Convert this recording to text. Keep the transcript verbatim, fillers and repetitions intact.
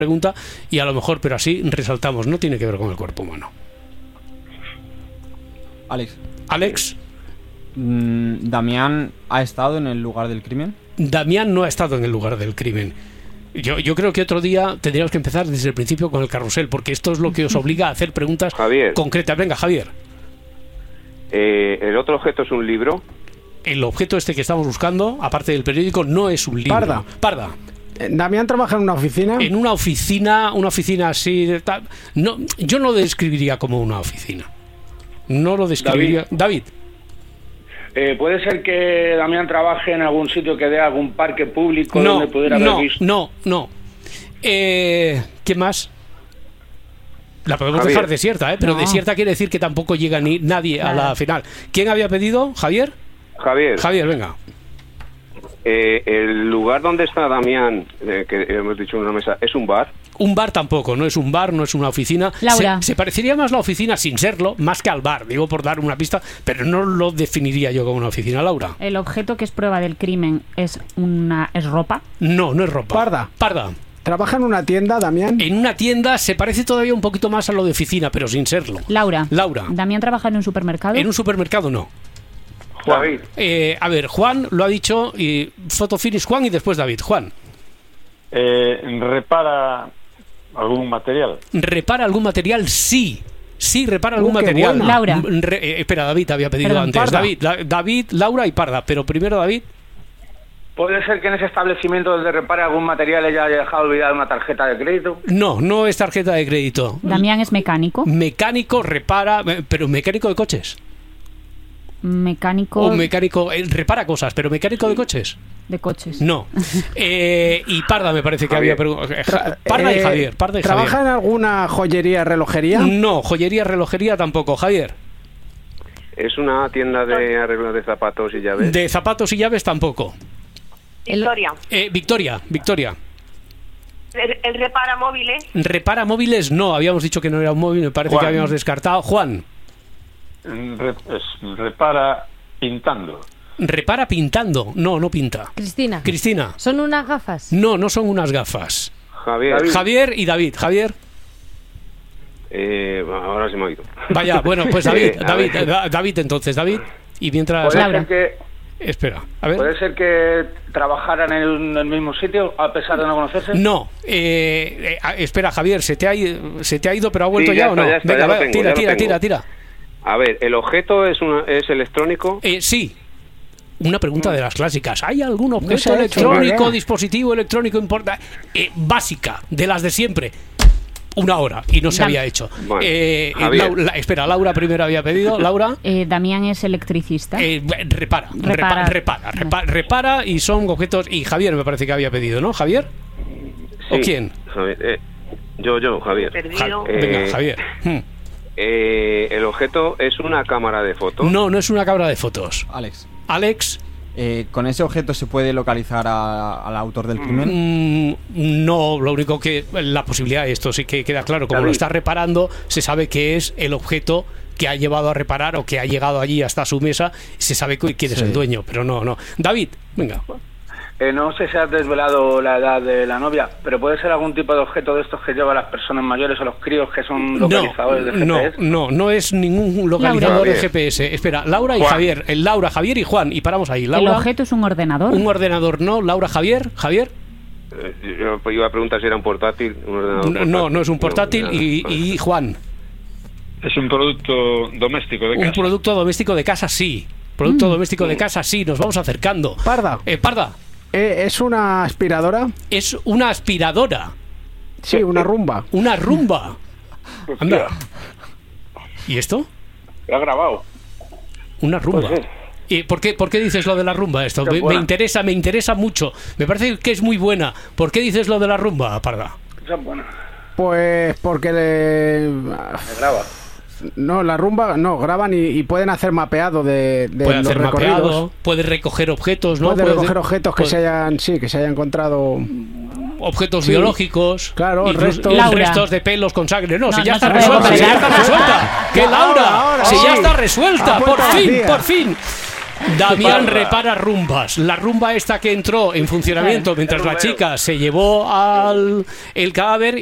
pregunta y a lo mejor, pero así resaltamos, no tiene que ver con el cuerpo humano. Alex. Alex. Mm, ¿Damián ha estado en el lugar del crimen? Damián no ha estado en el lugar del crimen. Yo, yo creo que otro día tendríamos que empezar desde el principio con el carrusel, porque esto es lo que os obliga a hacer preguntas Javier. concretas. Venga, Javier. Eh, ¿El otro objeto es un libro? El objeto este que estamos buscando, aparte del periódico, no es un libro. Parda. Parda. ¿Damián trabaja en una oficina? En una oficina, una oficina así de tal. No, yo no lo describiría como una oficina. No lo describiría. David. David. Eh, ¿Puede ser que Damián trabaje en algún sitio que dé algún parque público no, donde pudiera no, haber visto? No, no, eh, ¿qué más? La podemos Javier. dejar desierta, ¿eh? Pero No. desierta quiere decir que tampoco llega ni nadie Claro. a la final. ¿Quién había pedido? ¿Javier? Javier. Javier, venga. Eh, ¿El lugar donde está Damián, eh, que hemos dicho en una mesa, es un bar? Un bar tampoco, no es un bar, no es una oficina. Laura. Se, se parecería más la oficina sin serlo, más que al bar, digo por dar una pista, pero no lo definiría yo como una oficina, Laura. El objeto que es prueba del crimen es una es ropa. No, no es ropa. Parda. Parda. ¿Trabaja en una tienda, Damián? En una tienda se parece todavía un poquito más a lo de oficina, pero sin serlo. Laura. Laura. ¿Damián trabaja en un supermercado? En un supermercado no. David. Eh, a ver, Juan lo ha dicho, y photo finish Juan y después David. Juan, Eh, ¿Repara algún material? ¿repara algún material? Sí. Sí, repara algún Uh, qué material. buena. Laura. Mm, re- eh, espera, David había pedido Perdón, antes. Parda. David, la- David, Laura y Parda. Pero primero David. ¿Puede ser que en ese establecimiento donde repare algún material ella haya dejado olvidada una tarjeta de crédito? No, no es tarjeta de crédito. Damián es mecánico. Mecánico repara, eh, pero mecánico de coches. Mecánico O mecánico, eh, repara cosas, pero mecánico de coches. de coches. No. Eh, y Parda me parece que Javier. había preguntado. Eh, Ja- Parda y Eh, Javier. Parda y ¿Trabaja Javier. en alguna joyería, relojería? No, joyería, relojería tampoco. Javier. ¿Es una tienda de arreglo de zapatos y llaves? De zapatos y llaves tampoco. Victoria. Eh, Victoria, Victoria. Él, él repara móviles. Repara móviles, no, habíamos dicho que no era un móvil, me parece Juan. que habíamos descartado. Juan, Re- es- repara pintando. repara pintando, no, no pinta. Cristina. Cristina, ¿Son unas gafas? no, no son unas gafas. Javier. Javier y David, Javier. Eh, ahora se me ha ido. Vaya, bueno, pues David, Eh, a David, ver. Da- David entonces, David. Y mientras... ¿Puede Laura. ser, que, Espera, a ver. ¿Puede ser que trabajaran en el, en el mismo sitio a pesar de no conocerse? No, eh, eh, ah, espera, Javier, ¿se te, ha, ido- ¿se te ha ido pero ha vuelto Sí, ya, ya o está, no? ya está, Venga, ya lo va, tengo, tira, ya lo tira, tengo. tira, tira. A ver, ¿el objeto es, una, es electrónico? Eh, sí. Una pregunta de las clásicas. ¿Hay algún objeto sé, electrónico, sí, dispositivo electrónico importante? Eh, básica, de las de siempre. Una hora y no se Dam- había hecho. Bueno, Eh, eh, Javier. Lau- la- espera, Laura primero había pedido. Laura. Eh, Damián es electricista. Eh, repara, repara, Repara. repara, repara, repara y son objetos. Y Javier me parece que había pedido, ¿no? ¿Javier? ¿O Sí, quién? Javier, eh, yo, yo, Javier. Perdido. Eh, Venga, Javier. Hmm. Eh, ¿El objeto es una cámara de fotos? No, no es una cámara de fotos. Alex. Alex, Eh, ¿Con ese objeto se puede localizar a- al autor del crimen? mm, no, lo único que la posibilidad, esto sí que queda claro, como David. lo está reparando, se sabe que es el objeto que ha llevado a reparar o que ha llegado allí hasta su mesa, se sabe cu- quién es Sí. el dueño, pero no, no. David, venga. Eh, no sé si has desvelado la edad de la novia, pero puede ser algún tipo de objeto de estos que llevan las personas mayores o los críos que son No, localizadores de G P no, S. no, no es ningún localizador Laura. de G P S. Espera, Laura y Juan. Javier. El Laura, Javier y Juan. Y paramos ahí. El Laura, objeto es un ordenador. un ordenador, no. Laura, Javier, Javier. Eh, yo iba a preguntar si era un portátil. Un ordenador No, portátil. no, no es un portátil. No, Y, vale. y Juan, Es un producto doméstico de un casa. producto doméstico de casa, sí. Producto Mm. doméstico de casa, sí. Nos vamos acercando. Parda. Eh, Parda, Eh, ¿Es una aspiradora? es una aspiradora. Sí, una rumba. Una rumba. Anda. Hostia, ¿Y esto? lo ha grabado. Una rumba. Puede ser. ¿Y por qué, por qué dices lo de la rumba esto? Qué Me, me buena. interesa, me interesa mucho. Me parece que es muy buena. ¿Por qué dices lo de la rumba, Parda? Esa es buena. Pues porque le... Me graba. No, la rumba, no, graban y, y pueden hacer mapeado de, de Puede los hacer recorridos. mapeado, puede recoger objetos, ¿no? Puede recoger objetos que puede- se hayan, sí, que se hayan encontrado. objetos Sí. biológicos, Claro, incluso- restos. y Laura. restos de pelos con sangre. No, No, si ya no está se puede resuelta, si ya comparar. está resuelta. ¡Que Ahora, Laura! ahora, si sí. ya está resuelta, A por puerta fin, vacía. por fin. Damián repara rumbas. La rumba esta que entró en funcionamiento mientras la chica se llevó al el cadáver